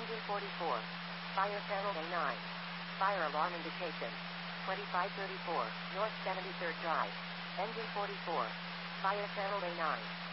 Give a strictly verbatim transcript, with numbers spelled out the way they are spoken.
Engine forty-four. Fire channel A nine. Fire alarm indication. twenty-five thirty-four, North seventy-third Drive. Engine forty-four. Fire channel A nine.